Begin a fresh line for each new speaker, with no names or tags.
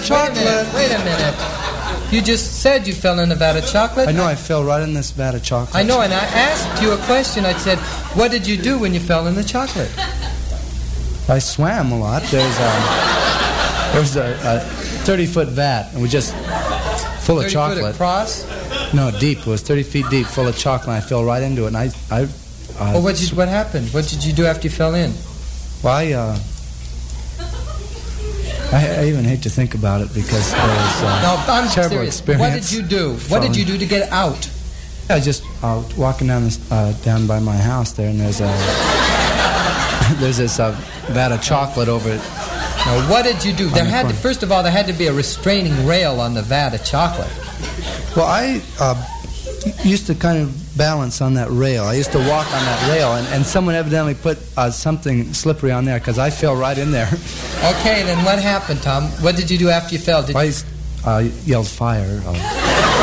Chocolate.
Wait a minute. You just said you fell in a vat of chocolate.
I know, I fell right in this vat of chocolate.
I know, and I asked you a question. I said, what did you do when you fell in the chocolate?
I swam a lot. There was a 30-foot vat, and we just full of
30
chocolate.
30 foot across?
No, deep. It was 30 feet deep, full of chocolate. And I fell right into it, and
Well, what happened? What did you do after you fell in?
Well, I even hate to think about it because it was
No, I'm
a terrible
serious.
experience.
What did you do? What did you do to get out?
I was just walking down by my house there, and there's this vat of chocolate over it.
Now, what did you do? First of all, there had to be a restraining rail on the vat of chocolate.
Well, I used to kind of balance on that rail. I used to walk on that rail, and someone evidently put something slippery on there because I fell right in there.
Okay, then what happened, Tom? What did you do after you fell?
I yelled fire.